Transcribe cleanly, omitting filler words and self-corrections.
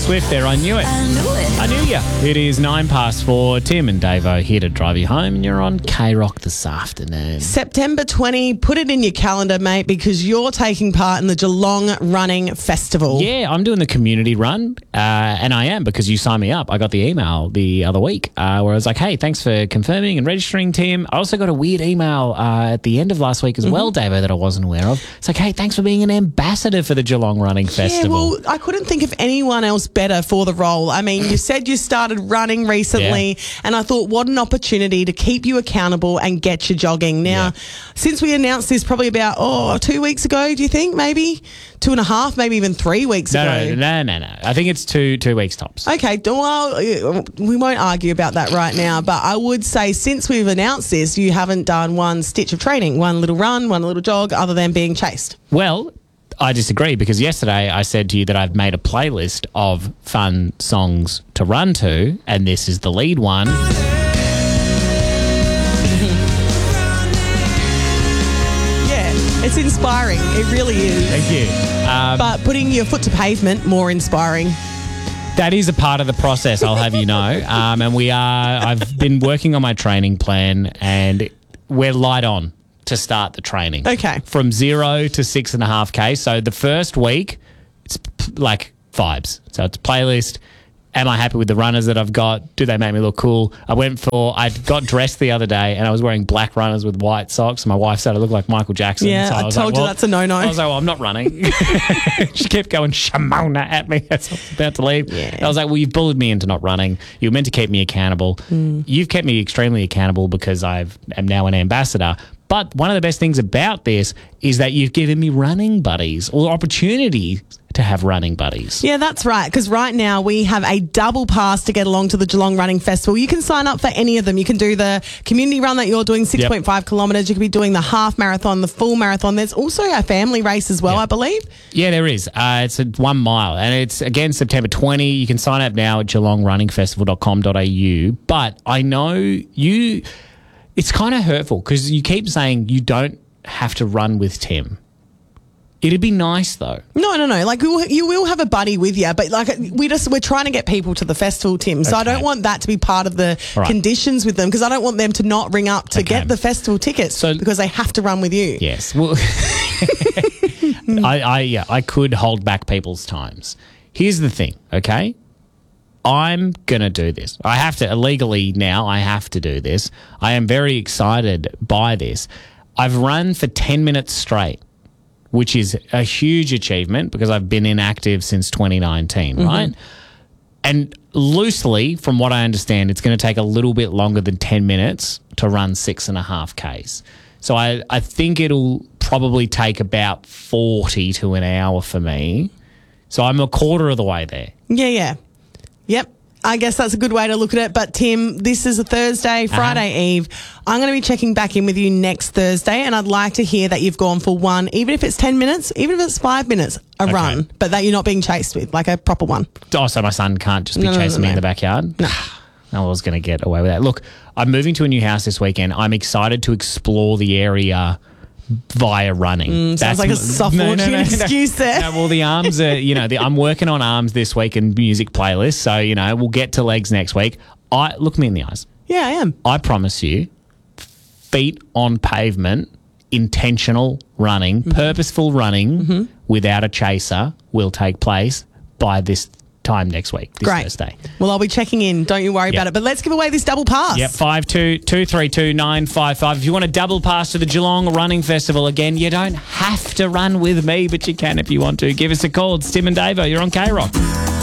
Swift there. I knew it. I knew you. It is 4:09. Tim and Davo here to drive you home, and you're on K-Rock this afternoon. September 20, put it in your calendar, mate, because you're taking part in the Geelong Running Festival. Yeah, I'm doing the community run, and I am because you signed me up. I got the email the other week where I was like, hey, thanks for confirming and registering, Tim. I also got a weird email at the end of last week as well, Davo, that I wasn't aware of. It's like, hey, thanks for being an ambassador for the Geelong Running Festival. Yeah, well, I couldn't think of anyone else better for the role. I mean, you said you started running recently, and I thought, what an opportunity to keep you accountable and get you jogging. Now, since we announced this probably about, 2 weeks ago, do you think? Maybe 2.5, maybe even 3 weeks ago. No. I think it's two weeks tops. Okay, well, we won't argue about that right now, but I would say since we've announced this, you haven't done one stitch of training, one little run, one little jog, other than being chased. Well, I disagree because yesterday I said to you that I've made a playlist of fun songs to run to, and this is the lead one. Yeah, it's inspiring. It really is. Thank you. But putting your foot to pavement, more inspiring. That is a part of the process, I'll have you know. And I've been working on my training plan, and we're light on to start the training. Okay. From 0 to 6.5K. So the first week, it's like vibes. So it's a playlist. Am I happy with the runners that I've got? Do they make me look cool? I got dressed the other day and I was wearing black runners with white socks. My wife said I look like Michael Jackson. Yeah, so I told you that's a no-no. I was like, well, I'm not running. She kept going Shamona at me as I was about to leave. Yeah. I was like, well, you've bullied me into not running. You were meant to keep me accountable. You've kept me extremely accountable because I am now an ambassador. But one of the best things about this is that you've given me running buddies or opportunity to have running buddies. Yeah, that's right. Because right now we have a double pass to get along to the Geelong Running Festival. You can sign up for any of them. You can do the community run that you're doing, 6.5 kilometres. You could be doing the half marathon, the full marathon. There's also a family race as well, I believe. Yeah, there is. It's a 1 mile, and it's again September 20. You can sign up now at geelongrunningfestival.com.au. But I know it's kind of hurtful because you keep saying you don't have to run with Tim. It'd be nice though. No. Like you will have a buddy with you, but like we're trying to get people to the festival, Tim. So I don't want that to be part of the conditions with them because I don't want them to not ring up to get the festival tickets because they have to run with you. Yes. Well, I could hold back people's times. Here's the thing, okay? I'm going to do this. I have to, illegally now, I have to do this. I am very excited by this. I've run for 10 minutes straight, which is a huge achievement because I've been inactive since 2019, right? And loosely, from what I understand, it's going to take a little bit longer than 10 minutes to run 6.5 Ks. So I think it'll probably take about 40 to an hour for me. So I'm a quarter of the way there. Yeah. Yep. I guess that's a good way to look at it. But, Tim, this is a Thursday, Friday Eve. I'm going to be checking back in with you next Thursday, and I'd like to hear that you've gone for one, even if it's 10 minutes, even if it's 5 minutes, a run, but that you're not being chased with, like a proper one. Oh, so my son can't just be chasing me in the backyard? No. I was going to get away with that. Look, I'm moving to a new house this weekend. I'm excited to explore the area via running. Sounds like a soft launching excuse there. No, well, the arms are, I'm working on arms this week and music playlists. So, we'll get to legs next week. Look me in the eyes. Yeah, I am. I promise you, feet on pavement, intentional running, purposeful running without a chaser will take place by this time next week, this Thursday. Well, I'll be checking in. Don't you worry about it. But let's give away this double pass. Yep, 52232955. If you want a double pass to the Geelong Running Festival, again, you don't have to run with me, but you can if you want to. Give us a call. It's Tim and Davo. You're on K-Rock.